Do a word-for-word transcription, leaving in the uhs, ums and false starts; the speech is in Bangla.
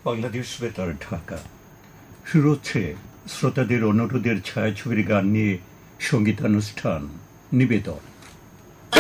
বাংলাদেশ বেতার ঢাকা শুরু হচ্ছে শ্রোতাদের অনুরোধের ছায়াছবির গান নিয়ে সঙ্গীতানুষ্ঠান নিবেদন।